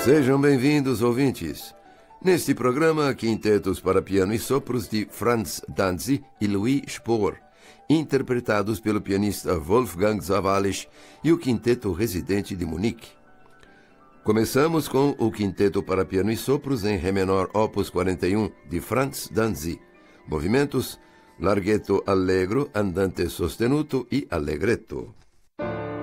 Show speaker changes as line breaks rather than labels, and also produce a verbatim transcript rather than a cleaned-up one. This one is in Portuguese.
Sejam bem-vindos, ouvintes. Neste programa, quintetos para piano e sopros de Franz Danzi e Louis Spohr, interpretados pelo pianista Wolfgang Sawallisch e o quinteto residente de Munique. Começamos com o quinteto para piano e sopros em Ré menor opus quarenta e um de Franz Danzi. Movimentos Larghetto allegro, andante sostenuto e allegretto.